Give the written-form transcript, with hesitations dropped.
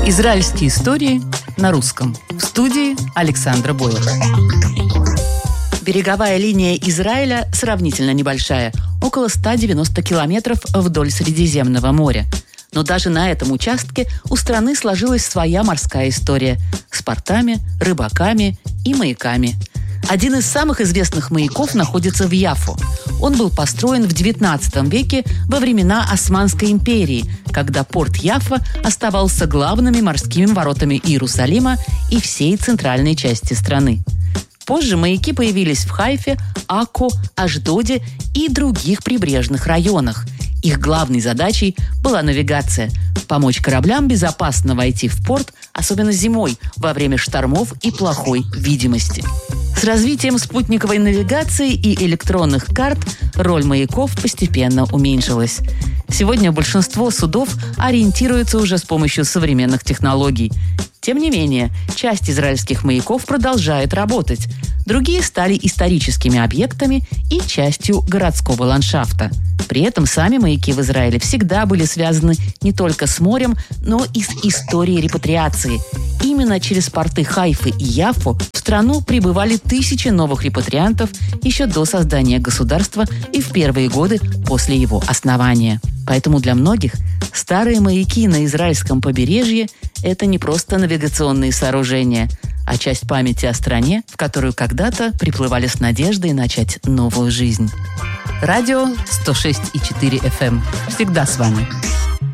Израильские истории на русском. В студии Александра Бойлова. Береговая линия Израиля сравнительно небольшая, около 190 километров вдоль Средиземного моря. Но даже на этом участке у страны сложилась своя морская история с портами, рыбаками и маяками. Один из самых известных маяков находится в Яффу. Он был построен в XIX веке во времена Османской империи, когда порт Яффа оставался главными морскими воротами Иерусалима и всей центральной части страны. Позже маяки появились в Хайфе, Акко, Ашдоде и других прибрежных районах. Их главной задачей была навигация – помочь кораблям безопасно войти в порт, особенно зимой, во время штормов и плохой видимости. С развитием спутниковой навигации и электронных карт роль маяков постепенно уменьшилась. Сегодня большинство судов ориентируются уже с помощью современных технологий. Тем не менее, часть израильских маяков продолжает работать. Другие стали историческими объектами и частью городского ландшафта. При этом сами маяки в Израиле всегда были связаны не только с морем, но и с историей репатриации. Именно через порты Хайфы и Яффу в страну прибывали тысячи новых репатриантов еще до создания государства и в первые годы после его основания. Поэтому для многих старые маяки на израильском побережье – это не просто навигационные сооружения, а часть памяти о стране, в которую когда-то приплывали с надеждой начать новую жизнь. Радио 106,4 FM. Всегда с вами.